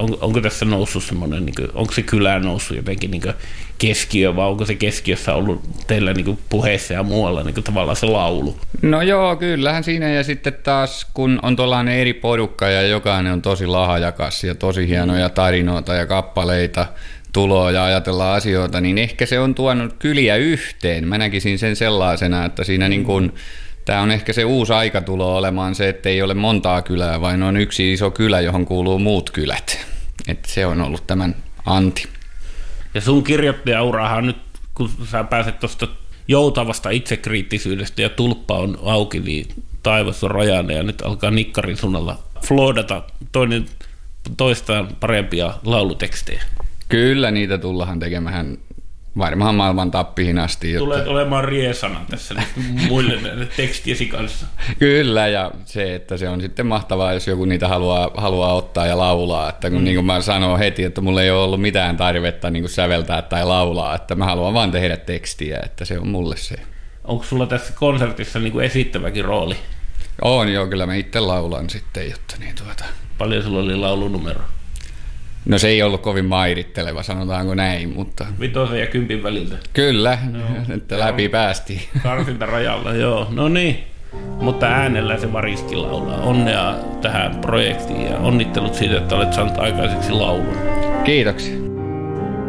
onko tässä noussut semmoinen, niin onko se kylä noussut jotenkin niin keskiö, vai onko se keskiössä ollut teillä niin puheissa ja muualla niin tavallaan se laulu? No joo, kyllähän siinä, ja sitten taas kun on tuollainen eri porukka ja jokainen on tosi lahjakas ja tosi hienoja tarinoita ja kappaleita tuloa ja ajatellaan asioita, niin ehkä se on tuonut kyliä yhteen. Mä näkisin sen sellaisena, että siinä niin kuin tämä on ehkä se uusi aika tulo olemaan se, että ei ole montaa kylää, vaan on yksi iso kylä, johon kuuluu muut kylät. Että se on ollut tämän anti. Ja sun kirjoittajaurahan nyt, kun sä pääset tuosta joutavasta itsekriittisyydestä ja tulppa on auki, niin taivas on rajana ja nyt alkaa nikkarin suunnalla floodata toinen toistaan parempia laulutekstejä. Kyllä niitä tullahan tekemään varmaan maailman tappiin asti. Tulet olemaan riesana tässä muille tekstiesi kanssa. Kyllä, ja se, että se on sitten mahtavaa, jos joku niitä haluaa ottaa ja laulaa. Että kun niin kuin mä sanon heti, että mulla ei ole ollut mitään tarvetta niin kuin säveltää tai laulaa, että mä haluan vaan tehdä tekstiä, että se on mulle se. Onko sulla tässä konsertissa niin kuin esittäväkin rooli? On joo, kyllä mä itse laulan sitten, jotta niin Paljon sulla oli laulunumero? No se ei ollut kovin mairitteleva, sanotaanko näin, mutta 5 ja 10 väliltä. Kyllä, että läpi päästiin. Karsinta rajalla, joo. No niin, mutta äänellä se Variski laulaa. Onnea tähän projektiin ja onnittelut siitä, että olet saanut aikaiseksi laulun. Kiitoksia.